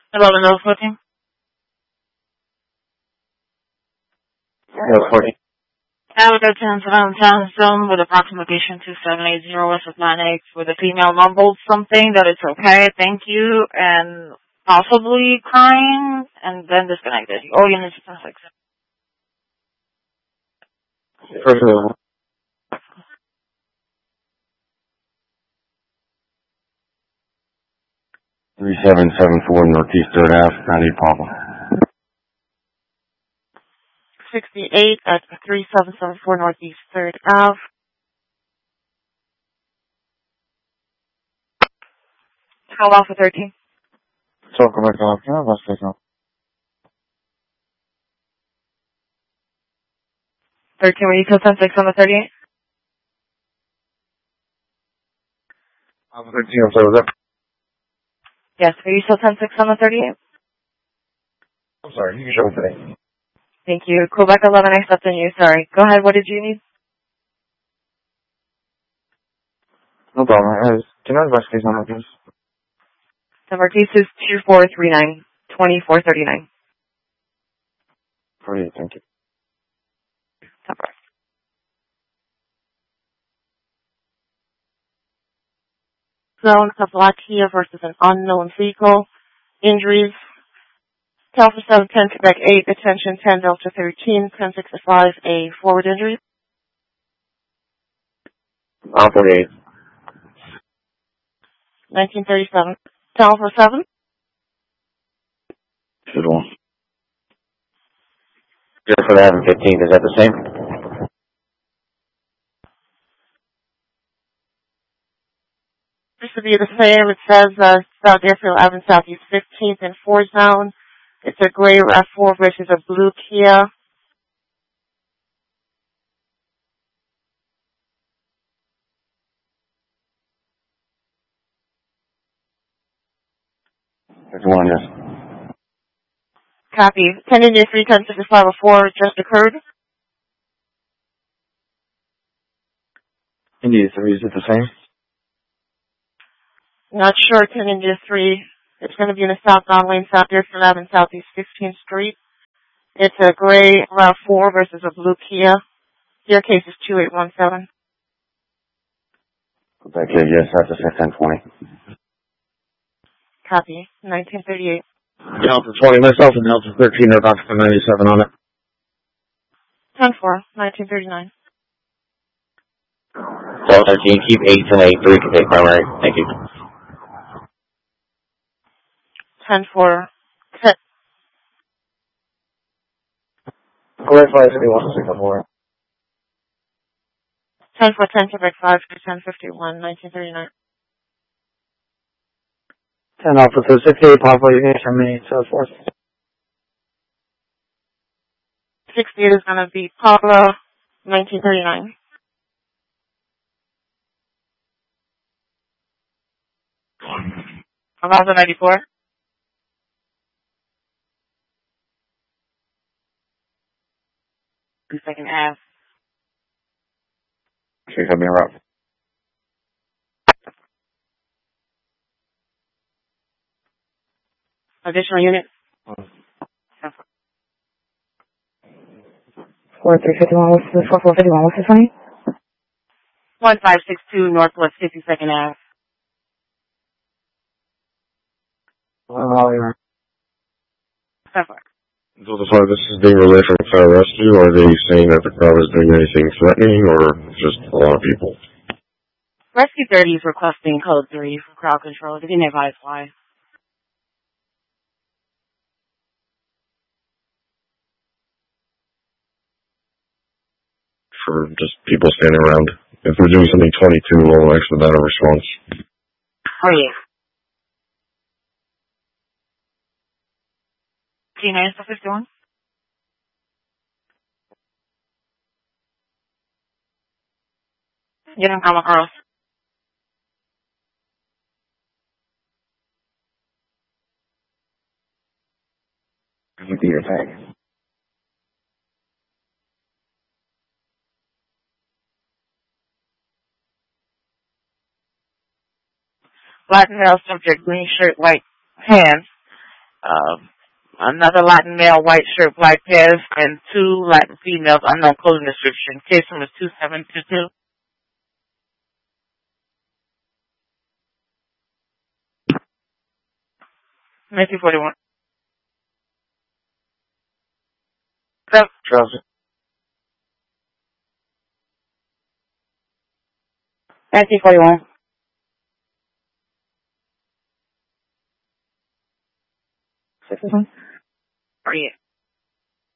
Hello, no 14. No 14. Abigail 10 Town Zone with approximation 2780 west of 98 with a female mumbled something that it's okay, thank you, and possibly crying, and then disconnected. All units are 6. First of all, 3774 Northeast 3rd Ave, 90 Papa. 68 at 3774 Northeast 3rd Ave. Call off for 13. So, come back off. Yeah, bus station. 13, were you till 10-6 on the 38? I'm 13, I'm sorry, was that? Yes, were you till 10-6 on the 38? I'm sorry, you can show me today. Thank you. Quebec 11, I stepped in you, sorry. Go ahead, what did you need? No problem. Can I have bus station number, please? Number case is 2439, 2439. 48, thank you. Top right. Zone of Latia versus an unknown vehicle. Injuries. Alpha 710, Quebec 8, attention 10, Delta 13, 1065, a forward injury. 48. 1937. Alpha 7. Good one. Just for the having 15, is that the same? This would be the same. It says South Airfield Avenue Southeast 15th and 4 zone. It's a gray RAV4 versus a blue Kia. There's one, yes. Copy. 10 India 3, 106504 just occurred. India 3, is it the same? Not sure. 10 India 3. It's going to be in the southbound lane, South Airfield Avenue Southeast 15th Street. It's a gray RAV4 versus a blue Kia. Your case is 2817. That kid, yes, that's a 1020. Copy. 1938. Delta 20 myself and Delta 13, they're about 97 on it. 10-4, 1939. Delta 13, keep 8 and 8, 3 can take primary. Thank you. 10-4. 5 city 164. 10-4, 10 Quebec 5 to 1051, 1939. 10 Officer 68, Papa, you can from me, so forth. 68 is going to be Paula, 1939. Around 94. Second half. She's going to be rough. Additional unit. 4351, what's this? 4451, what's this one? 1562 Northwest 52nd Ave. So the far this is being relayed from fire rescue, are they saying that the crowd is doing anything threatening, or just a lot of people? Rescue 30 is requesting code 3 for crowd control. They didn't advise why. For just people standing around. If they're doing something 22, we'll actually better response. Oh, yeah. G9 is 51. You don't come across. You do your thing. Black male subject, green shirt, white pants. Another Latin male, white shirt, black pants, and 2 Latin females, unknown clothing description. Case number 2722. Matthew 41. Traffic. Matthew 41. Are you?